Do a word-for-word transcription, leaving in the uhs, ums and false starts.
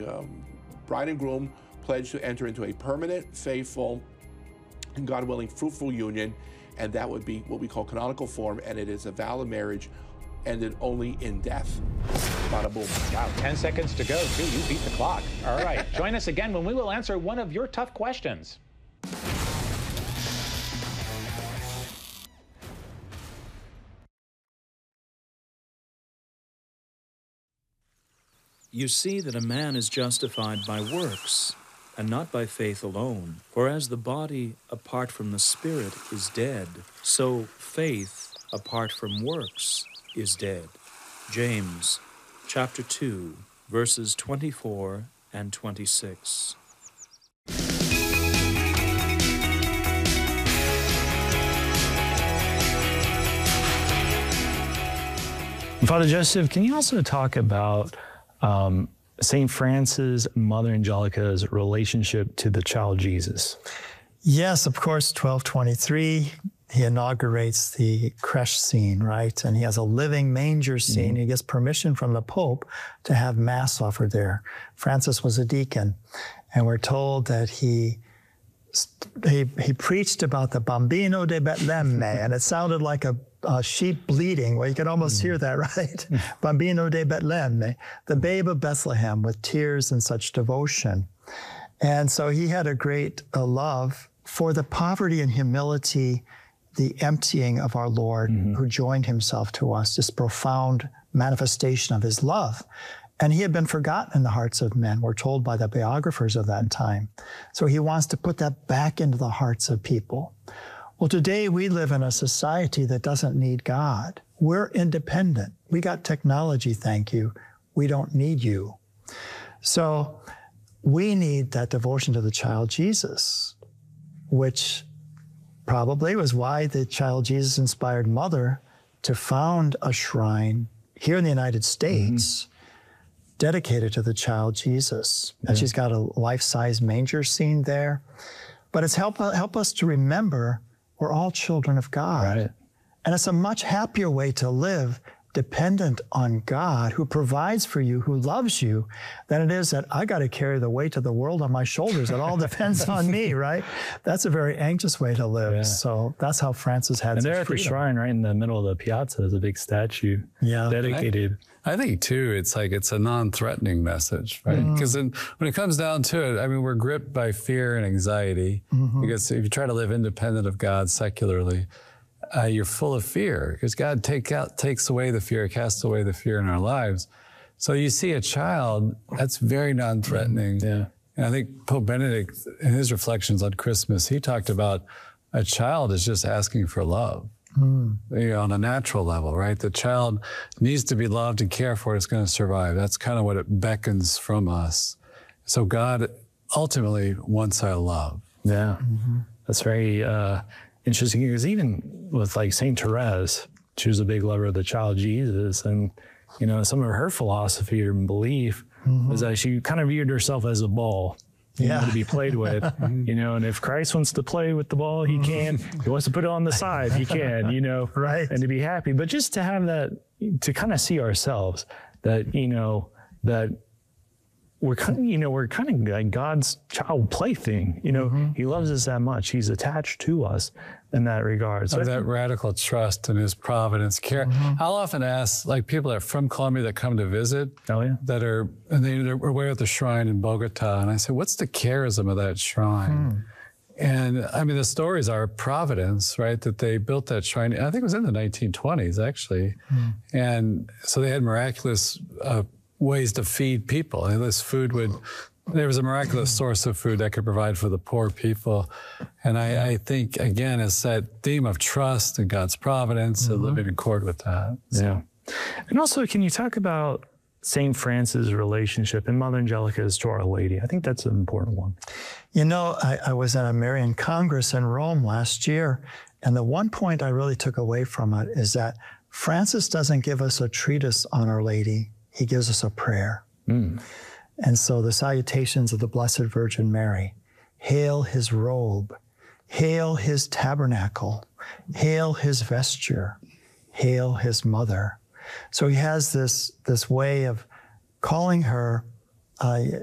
um, bride and groom pledge to enter into a permanent, faithful, and God willing, fruitful union, and that would be what we call canonical form, and it is a vow of marriage ended only in death. Bada boom. Wow, ten seconds to go, too. You beat the clock. All right, join us again when we will answer one of your tough questions. You see that a man is justified by works, and not by faith alone. For as the body apart from the spirit is dead, so faith apart from works is dead. James chapter two, verses twenty-four and twenty-six. Father Joseph, can you also talk about um, Saint Francis, Mother Angelica's relationship to the child Jesus? Yes, of course, twelve twenty-three, he inaugurates the creche scene, right? And he has a living manger scene. Mm-hmm. He gets permission from the Pope to have Mass offered there. Francis was a deacon, and we're told that he he, he preached about the Bambino de Betlemme, and it sounded like a Uh, sheep bleating. Well, you can almost mm-hmm. hear that, right? Bambino de Betlemme, the babe of Bethlehem, with tears and such devotion. And so he had a great uh, love for the poverty and humility, the emptying of our Lord, mm-hmm. who joined himself to us, this profound manifestation of his love. And he had been forgotten in the hearts of men, we're told by the biographers of that time. So he wants to put that back into the hearts of people. Well, today we live in a society that doesn't need God. We're independent. We got technology, thank you. We don't need you. So we need that devotion to the child Jesus, which probably was why the child Jesus inspired Mother to found a shrine here in the United States mm-hmm. dedicated to the child Jesus. Yeah. And she's got a life-size manger scene there. But it's help, help us to remember we're all children of God. Right. And it's a much happier way to live, dependent on God, who provides for you, who loves you, than it is that I got to carry the weight of the world on my shoulders. It all depends on me, right? That's a very anxious way to live. Yeah. So that's how Francis had. And there at freedom. the shrine, right in the middle of the piazza, is a big statue yeah. dedicated. I, I think, too, it's like it's a non-threatening message, right? Because mm. when it comes down to it, I mean, we're gripped by fear and anxiety. Mm-hmm. Because if you try to live independent of God secularly, uh, you're full of fear. Because God take out, takes away the fear, casts away the fear in our lives. So you see a child, that's very non-threatening. Yeah. And I think Pope Benedict, in his reflections on Christmas, he talked about a child is just asking for love. Mm. You know, on a natural level, right? The child needs to be loved and cared for. It's going to survive. That's kind of what it beckons from us. So God ultimately wants our love. Yeah, mm-hmm. That's very uh, interesting. Because even with like Saint Therese, she was a big lover of the child Jesus, and you know, some of her philosophy or belief mm-hmm. was that she kind of viewed herself as a ball. Yeah. To be played with, you know, and if Christ wants to play with the ball, he can. He wants to put it on the side, he can, you know, right. And to be happy. But just to have that, to kind of see ourselves that, you know, that we're kind of, you know, we're kind of like God's child plaything. You know, mm-hmm. he loves us that much. He's attached to us in that regard. So that radical trust in his providence, care. Mm-hmm. I'll often ask, like, people that are from Colombia that come to visit, oh, yeah. that are, and they, they're away at the shrine in Bogota, and I say, what's the charism of that shrine? Hmm. And I mean, the stories are providence, right? That they built that shrine. I think it was in the nineteen twenties, actually. Hmm. And so they had miraculous uh, ways to feed people. And this food would, there was a miraculous source of food that could provide for the poor people. And I, I think, again, it's that theme of trust in God's providence mm-hmm. and living in accord with that. So. Yeah. And also, can you talk about Saint Francis' relationship and Mother Angelica's to Our Lady? I think that's an important one. You know, I, I was at a Marian Congress in Rome last year, and the one point I really took away from it is that Francis doesn't give us a treatise on Our Lady. He gives us a prayer. Mm. And so the salutations of the Blessed Virgin Mary, hail his robe, hail his tabernacle, hail his vesture, hail his mother. So he has this, this way of calling her uh,